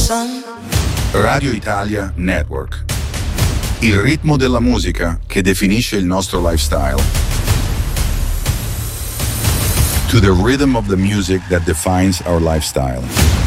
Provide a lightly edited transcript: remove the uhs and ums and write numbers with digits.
sun. Radio Italia Network. Il ritmo della musica che definisce il nostro lifestyle. To the rhythm of the music that defines our lifestyle.